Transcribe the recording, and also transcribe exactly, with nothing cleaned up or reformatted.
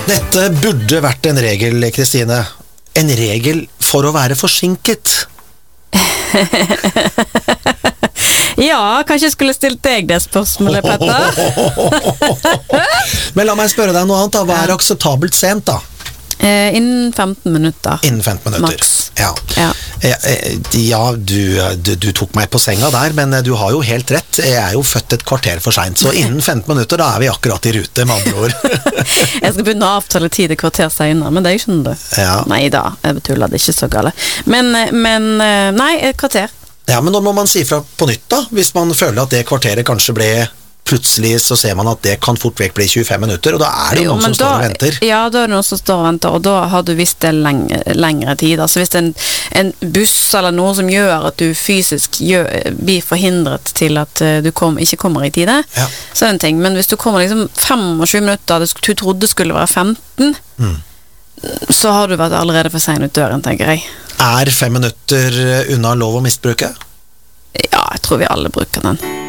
Dette burde vært en regel, Kristine. En regel for å være forsinket. Ja, kanskje jeg skulle stilt deg det spørsmålet, Petter. Men la meg spørre deg noe annet da. Hva er akseptabelt sent da? Eh, innen femten minutter. Innen femten minutter. Maks. Ja. Ja, ja du, du, du tok meg på senga der, men du har jo helt rett. Jeg er jo født et kvarter for sent, så innen femten minutter da er vi akkurat i rute, med andre ord. Jeg skal begynne å avtale tid et kvarter senere, men det er jo ikke det. Ja. Nei da, jeg betuller, det er ikke så gale. Men, men nei, et kvarter. Ja, men nå må man si fra på nytt da, hvis man føler at det kvarteret kanskje ble... Plutselig så ser man at det kan fort vekk bli tjuefem minutter, og da er det jo, noen som da, står og venter. Ja, da er det noen som står og venter, og da har du visst det lenge, lengre tid. Altså hvis det er en, en buss eller noe som gjør at du fysisk gjør, blir forhindret til at du kom, ikke kommer i tide, ja. Så er det en ting. Men hvis du kommer liksom tjuefem minutter, du trodde skulle være femten, mm. så har du vært allerede for sen ut døren, tenker jeg. Er fem minutter unna lov å misbruke? Ja, jeg tror vi alle bruker den.